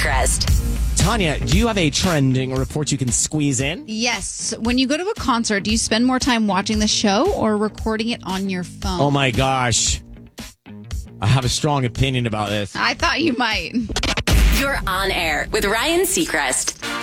Seacrest. Tanya, do you have a trending report you can squeeze in? Yes. When you go to a concert, do you spend more time watching the show or recording it on your phone? Oh my gosh. I have a strong opinion about this. I thought you might. You're on air with Ryan Seacrest.